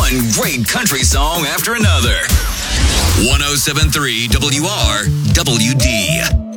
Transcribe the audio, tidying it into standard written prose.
One great country song after another. 107.3 WRWD.